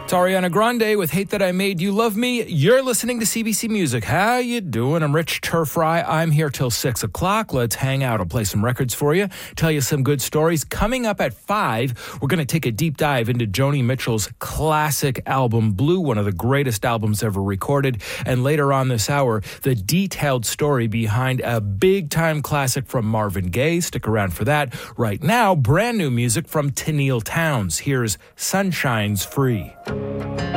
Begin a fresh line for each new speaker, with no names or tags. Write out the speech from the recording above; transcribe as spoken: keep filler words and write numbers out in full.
It's Ariana Grande with Hate That I Made You Love Me. You're listening to C B C Music. How you doing? I'm Rich Turfry. I'm here till six o'clock. Let's hang out. I'll play some records for you, tell you some good stories. Coming up at five, we're going to take a deep dive into Joni Mitchell's classic album, Blue, one of the greatest albums ever recorded. And later on this hour, the detailed story behind a big-time classic from Marvin Gaye. Stick around for that. Right now, brand new music from Tenille Townes. Here's Sunshine's Free.